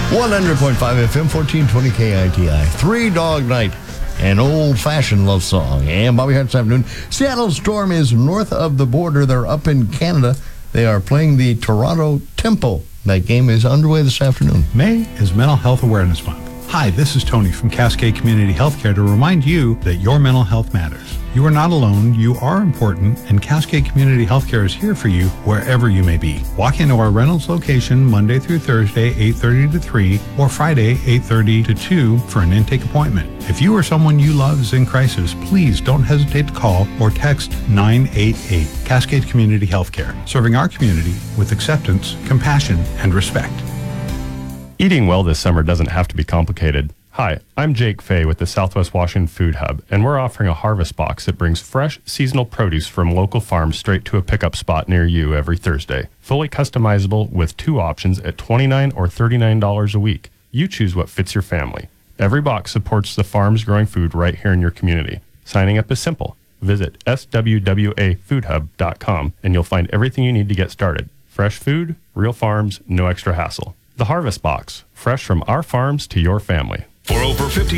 100.5 FM, 1420 KITI. Three Dog Night, an old-fashioned love song. And Bobby Hart this afternoon. Seattle Storm is north of the border. They're up in Canada. They are playing the Toronto Tempo. That game is underway this afternoon. May is Mental Health Awareness Month. Hi, this is Tony from Cascade Community Healthcare to remind you that your mental health matters. You are not alone, you are important, and Cascade Community Healthcare is here for you wherever you may be. Walk into our Reynolds location Monday through Thursday, 8:30 to 3, or Friday, 8:30 to 2 for an intake appointment. If you or someone you love is in crisis, please don't hesitate to call or text 988. Cascade Community Healthcare, serving our community with acceptance, compassion, and respect. Eating well this summer doesn't have to be complicated. Hi, I'm Jake Fay with the Southwest Washington Food Hub, and we're offering a harvest box that brings fresh, seasonal produce from local farms straight to a pickup spot near you every Thursday. Fully customizable with two options at $29 or $39 a week. You choose what fits your family. Every box supports the farms growing food right here in your community. Signing up is simple. Visit swwafoodhub.com and you'll find everything you need to get started. Fresh food, real farms, no extra hassle. The Harvest Box, fresh from our farms to your family. For over 50